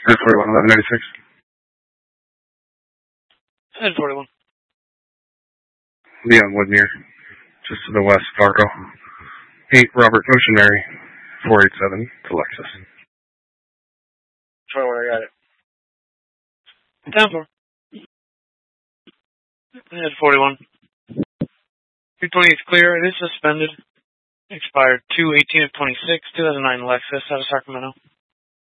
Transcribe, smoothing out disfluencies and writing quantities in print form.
Head 41, 1196. Head 41. Leon Woodmere, just to the west, Fargo. 8 Robert Ocean Mary, 487 to Lexus. 21, I got it. 10-4. Head 41. 320 is clear. It is suspended. Expired 2/18/26, 2009 Lexus out of Sacramento.